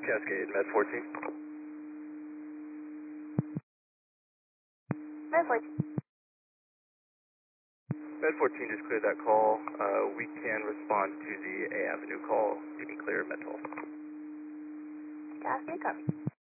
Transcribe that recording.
Cascade, Med 14. Med 14. Med 14 just cleared that call. We can respond to the A Avenue call. You can clear Med 12. Cascade, copy.